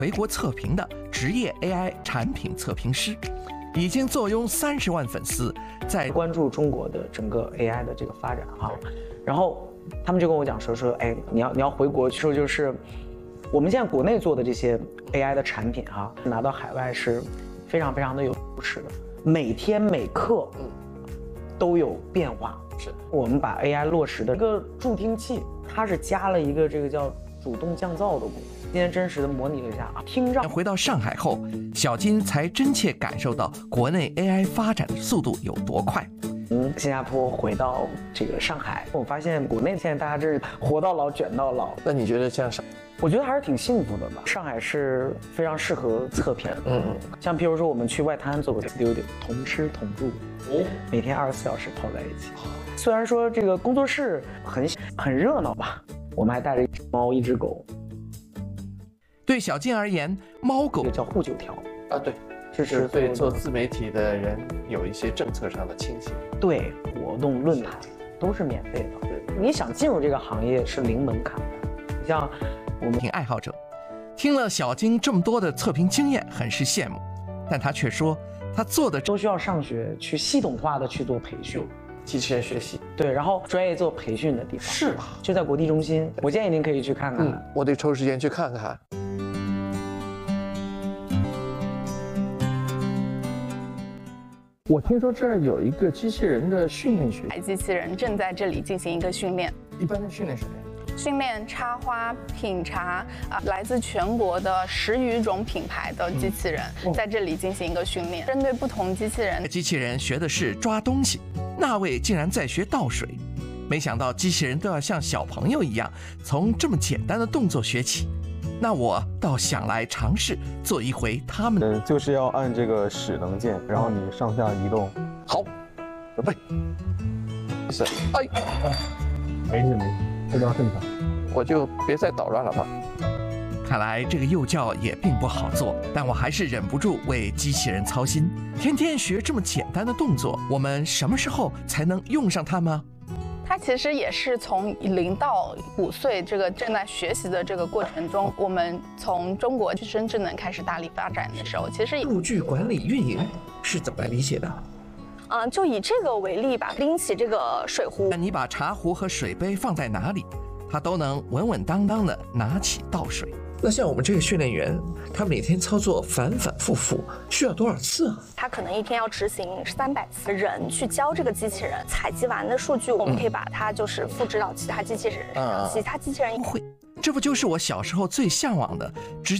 回国测评的职业 AI 产品测评师，已经坐拥30万粉丝，在关注中国的整个 AI 的这个发展哈。然后他们就跟我讲说，哎，你要回国去说，就是我们现在国内做的这些 AI 的产品哈，拿到海外是非常非常的有优势的，每天每刻都有变化。 是我们把 AI 落实的一个助听器，它是加了一个这个叫主动降噪的功能。今天真实的模拟了一下啊，听障。 回到上海后，小金才真切感受到国内 AI 发展的速度有多快。 新加坡回到这个上海，我发现国内现在大家真是活到老卷到老。 那你觉得这样上？ 我觉得还是挺幸福的吧。上海是非常适合测评，像譬如说我们去外滩做过溜溜，同吃同住，每天24小时泡在一起。虽然说这个工作室很热闹吧，我们还带着一只猫一只狗。 对小金而言，猫狗叫护九条啊，对，就是对做自媒体的人有一些政策上的倾斜。 对，活动论坛都是免费的。你想进入这个行业是零门槛的。你像我们爱好者，听了小金这么多的测评经验，很是羡慕，但他却说，他做的都需要上学去系统化的去做培训。 机器人学习， 对，然后专业做培训的地方是就在国际中心，我建议您可以去看看。 我得抽时间去看看。我听说这儿有一个机器人的训练学机器人正在这里进行一个训练。 一般的训练什么呀？ 训练插花、品茶来自全国的10余种品牌的机器人，在这里进行一个训练，针对不同机器人。 机器人学的是抓东西，那位竟然在学倒水。没想到机器人都要像小朋友一样，从这么简单的动作学起。那我倒想来尝试做一回他们的。 就是要按这个使能键，然后你上下移动。 好，准备。是，哎， 没事，这叫正常。 我就别再捣乱了吧。 看来这个幼教也并不好做，但我还是忍不住为机器人操心。天天学这么简单的动作，我们什么时候才能用上它吗？ 它其实也是从0到5岁这个正在学习的这个过程中，我们从中国去深智能开始大力发展的时候，其实数据管理运营是怎么理解的？ 就以这个为例吧，拎起这个水壶， 你把茶壶和水杯放在哪里，它都能稳稳当当的拿起倒水。那像我们这个训练员，他每天操作反反复复，需要多少次啊？ 他可能一天要执行300次，人去教这个机器人，采集完的数据，我们可以把它就是复制到其他机器人身上，其他机器人会。这不就是我小时候最向往的，直接